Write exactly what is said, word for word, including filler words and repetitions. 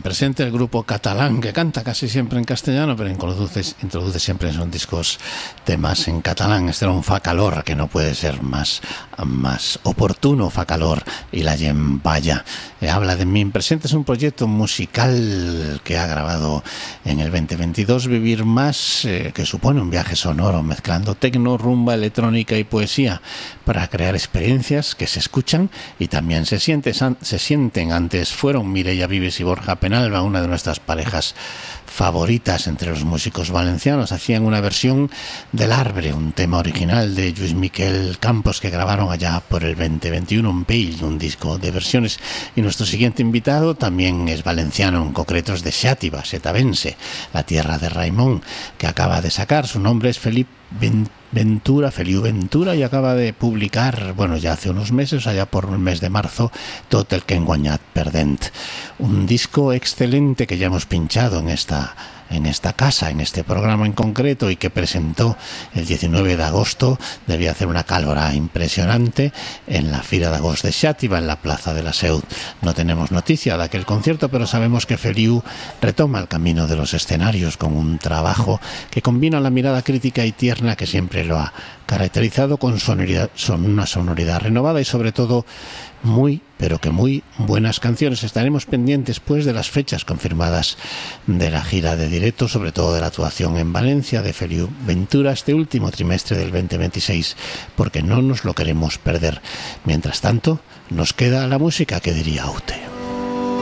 presente el grupo catalán, que canta casi siempre en castellano, pero introduce, introduce siempre en sus discos temas en catalán. Este era un Fa Calor, que no puede ser más, más oportuno, Fa Calor y la Gent Vaya. Eh, habla de mí. Presente es un proyecto musical que ha grabado en el veinte veintidós Vivir Más, eh, que supone un viaje sonoro mezclando tecno, rumba, electrónica y poesía para crear experiencias que se escuchan y también se, siente, se sienten. Antes fueron Mireia Vives y Borja Penalba, una de nuestras parejas favoritas entre los músicos valencianos. Hacían una versión del Arbre, un tema original de Lluís Miquel Campos que grabaron allá por el veinte veintiuno en Pell, un disco de versiones. Y nuestro siguiente invitado también es valenciano, en concreto es de Xàtiva, setavense, la tierra de Raimón, que acaba de sacar. Su nombre es Felipe Ventura, Feliu Ventura, y acaba de publicar, bueno, ya hace unos meses, allá por el mes de marzo, Tot el que hem guanyat perdent. Un disco excelente que ya hemos pinchado en esta en esta casa, en este programa en concreto, y que presentó el diecinueve de agosto. Debía hacer una calora impresionante en la Fira de Agost de Xàtiva, en la Plaza de la Seu. No tenemos noticia de aquel concierto, pero sabemos que Feliu retoma el camino de los escenarios con un trabajo que combina la mirada crítica y tierna que siempre lo ha caracterizado, con sonoridad, son una sonoridad renovada y sobre todo muy, pero que muy buenas canciones. Estaremos pendientes pues de las fechas confirmadas de la gira de directo, sobre todo de la actuación en Valencia de Feliu Ventura este último trimestre del veinte veintiséis, porque no nos lo queremos perder. Mientras tanto, nos queda la música, que diría Aute.